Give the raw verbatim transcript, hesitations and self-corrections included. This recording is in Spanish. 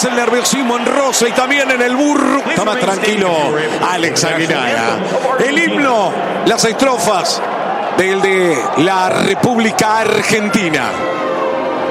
es el nerviosismo en Rosa y también en el burro. Está más tranquilo Alex Aguinaga. El himno, las estrofas del de la República Argentina.